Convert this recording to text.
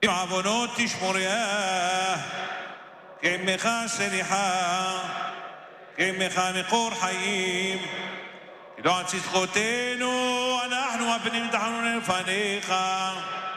עם עוונות תשמוריה, כעמך סליחה, כעמך מקור חיים, לא על צדקותינו, אנחנו הפנים תחנון לפניך,